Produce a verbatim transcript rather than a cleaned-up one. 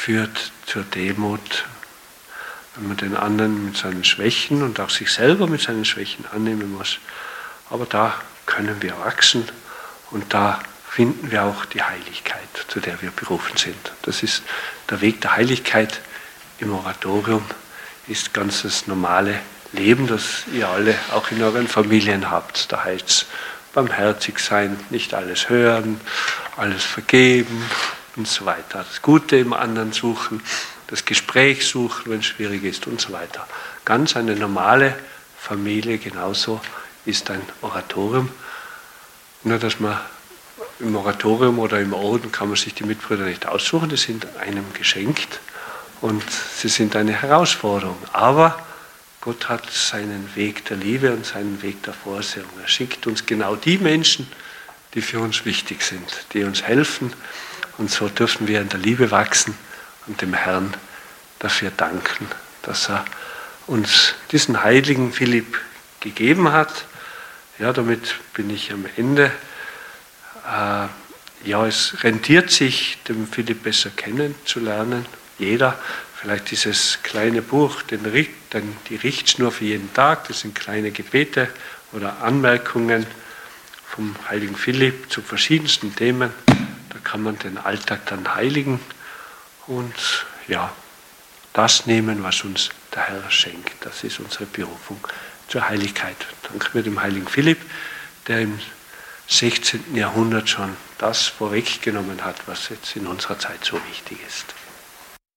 führt zur Demut, wenn man den anderen mit seinen Schwächen und auch sich selber mit seinen Schwächen annehmen muss. Aber da können wir wachsen und da finden wir auch die Heiligkeit, zu der wir berufen sind. Das ist der Weg der Heiligkeit im Oratorium, ist ganz das normale Leben, das ihr alle auch in euren Familien habt. Da heißt es barmherzig sein, nicht alles hören, alles vergeben und so weiter. Das Gute im anderen suchen, das Gespräch suchen, wenn es schwierig ist und so weiter. Ganz eine normale Familie, genauso ist ein Oratorium. Nur, dass man im Oratorium oder im Orden kann man sich die Mitbrüder nicht aussuchen, die sind einem geschenkt und sie sind eine Herausforderung. Aber Gott hat seinen Weg der Liebe und seinen Weg der Vorsehung. Er schickt uns genau die Menschen, die für uns wichtig sind, die uns helfen. Und so dürfen wir in der Liebe wachsen und dem Herrn dafür danken, dass er uns diesen heiligen Philipp gegeben hat. Ja, damit bin ich am Ende. Äh, ja, es rentiert sich, den Philipp besser kennenzulernen. Jeder, vielleicht dieses kleine Buch, den, den, die Richtschnur für jeden Tag, das sind kleine Gebete oder Anmerkungen vom heiligen Philipp zu verschiedensten Themen. Da kann man den Alltag dann heiligen und ja, das nehmen, was uns der Herr schenkt. Das ist unsere Berufung zur Heiligkeit. Dank mit dem heiligen Philipp, der im sechzehnten Jahrhundert schon das vorweggenommen hat, was jetzt in unserer Zeit so wichtig ist.